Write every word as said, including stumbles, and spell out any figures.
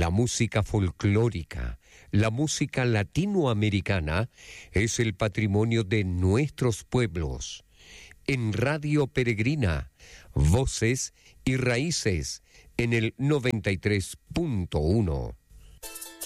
La música folclórica, la música latinoamericana es el patrimonio de nuestros pueblos. En Radio Peregrina, Voces y Raíces, en el noventa y tres punto uno.